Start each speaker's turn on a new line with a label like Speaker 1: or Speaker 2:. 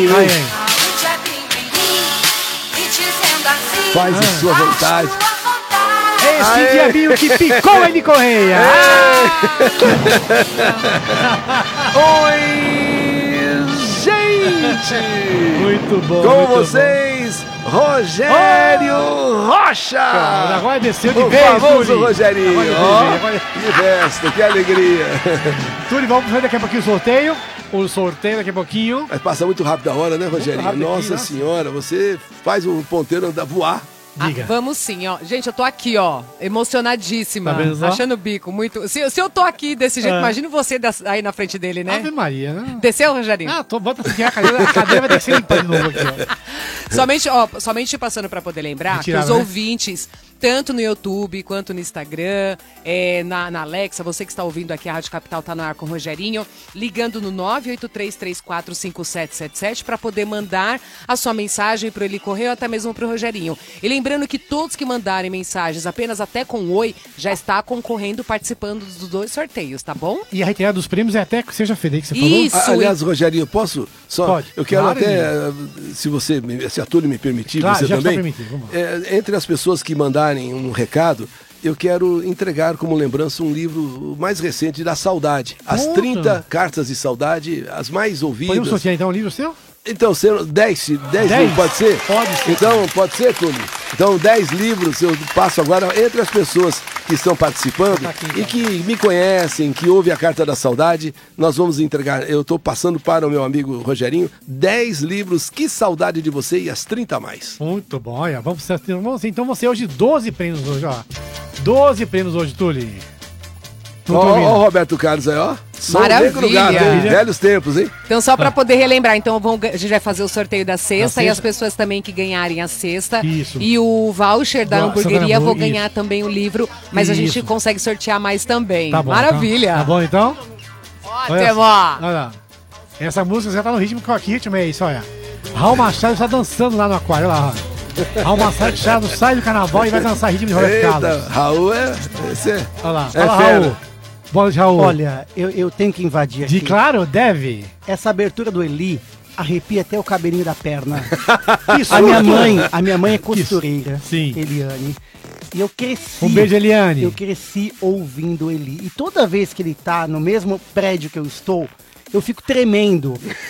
Speaker 1: Faz a sua vontade.
Speaker 2: Esse diabinho que picou ele Correia.
Speaker 1: Oi, gente!
Speaker 2: Muito bom.
Speaker 1: Com
Speaker 2: muito
Speaker 1: vocês, Rogério Rocha!
Speaker 2: Agora desceu de
Speaker 1: o
Speaker 2: vez,
Speaker 1: famoso
Speaker 2: Tuli.
Speaker 1: Rogerinho. Que festa, que alegria.
Speaker 2: Tuli, vamos fazer daqui a pouquinho o sorteio. O sorteio daqui a pouquinho.
Speaker 1: Mas passa muito rápido a hora, né, Rogerinho? Nossa
Speaker 2: aqui,
Speaker 1: senhora, você faz o ponteiro andar voar.
Speaker 3: Vamos sim, ó. Gente, eu tô aqui, ó, emocionadíssima,
Speaker 2: Tá
Speaker 3: achando o bico, muito... Se eu tô aqui desse jeito, imagina você aí na frente dele, né?
Speaker 2: Ave Maria, né?
Speaker 3: Desceu, Rogerinho?
Speaker 2: Bota aqui a cadeira vai descer limpando de novo aqui, ó.
Speaker 3: Somente passando pra poder lembrar que
Speaker 2: Retirar,
Speaker 3: os
Speaker 2: né?
Speaker 3: ouvintes, tanto no YouTube quanto no Instagram, na Alexa, você que está ouvindo aqui, a Rádio Capital tá no ar com o Rogerinho, ligando no 983345777 para poder mandar a sua mensagem pro Eli Correia ou até mesmo pro Rogerinho. E lembrando que todos que mandarem mensagens apenas até com oi, já está concorrendo, participando dos 2 sorteios, tá bom?
Speaker 2: E a retirada dos prêmios é até que seja feita aí que você
Speaker 3: Isso.
Speaker 2: falou?
Speaker 1: Aliás, Rogerinho, posso?
Speaker 2: Pode.
Speaker 1: Eu quero
Speaker 2: Claro,
Speaker 1: até, se a Túlio me permitir,
Speaker 2: Claro,
Speaker 1: você
Speaker 2: já está
Speaker 1: também.
Speaker 2: permitido, vamos lá.
Speaker 1: Entre as pessoas que mandarem um recado, eu quero entregar como lembrança um livro mais recente da Saudade. As
Speaker 2: Puta.
Speaker 1: 30 cartas de saudade, as mais ouvidas.
Speaker 2: Podemos sortear então um livro seu?
Speaker 1: Então, 10 livros, pode ser?
Speaker 2: Pode ser.
Speaker 1: Então, pode ser, Túlio? Então, 10 livros eu passo agora entre as pessoas que estão participando
Speaker 2: Tá aqui, então.
Speaker 1: e que me conhecem, que ouvem a Carta da Saudade. Nós vamos entregar, eu estou passando para o meu amigo Rogerinho, 10 livros, Que Saudade de Você e as 30 a mais.
Speaker 2: Muito bom, olha, então você hoje 12 prêmios hoje, ó. 12 prêmios hoje, Tuli.
Speaker 1: Ó, o Roberto Carlos aí, ó.
Speaker 3: Maravilha.
Speaker 1: Velhos tempos, hein?
Speaker 3: Então, só para poder relembrar, então a gente vai fazer o sorteio da sexta
Speaker 2: Da
Speaker 3: e as
Speaker 2: sexta.
Speaker 3: pessoas também que ganharem a sexta.
Speaker 2: Isso.
Speaker 3: E o voucher da
Speaker 2: Nossa,
Speaker 3: hamburgueria, vou
Speaker 2: isso.
Speaker 3: ganhar também o livro, mas a gente
Speaker 2: Isso.
Speaker 3: consegue sortear mais também.
Speaker 2: Tá bom,
Speaker 3: Maravilha.
Speaker 2: Então. Tá bom, então?
Speaker 3: Ótimo.
Speaker 2: Olha lá. Essa música já tá no ritmo, que ritmo é isso, olha. Raul Machado está dançando lá no aquário, olha lá. Raul Machado sai do carnaval e vai dançar ritmo de Roberto Carlos.
Speaker 1: Eita, Raul esse é...
Speaker 2: Olha lá,
Speaker 1: É
Speaker 2: fala,
Speaker 1: fera.
Speaker 2: Raul. Bola de Raul.
Speaker 4: Olha, eu tenho que invadir aqui.
Speaker 2: Claro, deve.
Speaker 4: Essa abertura do Eli arrepia até o cabelinho da perna.
Speaker 2: Isso.
Speaker 4: A minha mãe é costureira,
Speaker 2: Sim.
Speaker 4: Eliane. E eu cresci.
Speaker 2: Um beijo, Eliane.
Speaker 4: Eu cresci ouvindo Eli. E toda vez que ele tá no mesmo prédio que eu estou, eu fico tremendo.